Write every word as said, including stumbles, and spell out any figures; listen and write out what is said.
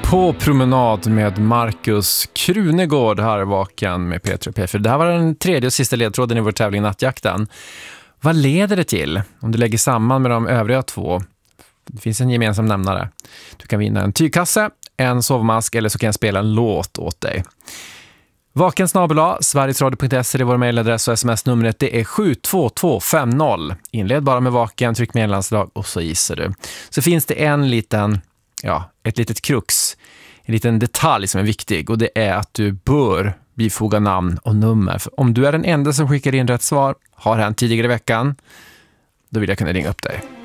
På promenad med Marcus Krunegård här vaken med Peter och P. För det här var den tredje och sista ledtråden i vår tävling Nattjakten. Vad leder det till om du lägger samman med de övriga två? Det finns en gemensam nämnare. Du kan vinna en tygkasse, en sovmask eller så kan jag spela en låt åt dig. Vaken snabel A, sverigesradio punkt se är vår mejladress och sms-numret det är sju två två fem noll. Inled bara med vaken, tryck meddelandslag och så gissar du. Så finns det en liten, ja, ett litet krux, en liten detalj som är viktig och det är att du bör bifoga namn och nummer. För om du är den enda som skickar in rätt svar, har hänt tidigare i veckan, då vill jag kunna ringa upp dig.